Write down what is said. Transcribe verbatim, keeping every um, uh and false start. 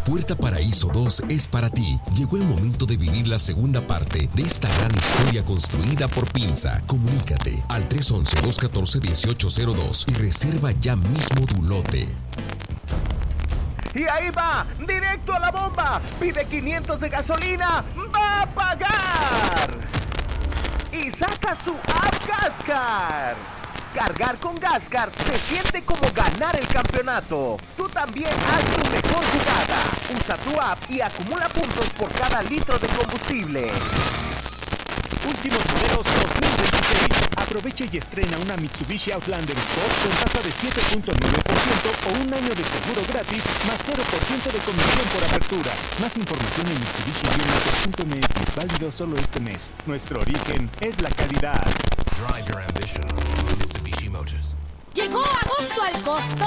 Puerta Paraíso dos es para ti. Llegó el momento de vivir la segunda parte de esta gran historia construida por Pinza. Comunícate al tres once, dos catorce, dieciocho cero dos y reserva ya mismo tu lote. Y ahí va, directo a la bomba. Pide quinientos de gasolina, va a pagar. Y saca su app Gascar. Cargar con Gascar se siente como ganar el campeonato. Tú también haz tu mejor jugada. Usa tu app y acumula puntos por cada litro de combustible. Últimos modelos dos mil veintiséis. Aprovecha y estrena una Mitsubishi Outlander Sport con tasa de siete punto nueve por ciento o un año de seguro gratis más cero por ciento de comisión por apertura. Más información en mitsubishi punto m x. Válido solo este mes. Nuestro origen es la calidad. Drive your ambition. Mitsubishi Motors. Llegó agosto al Costco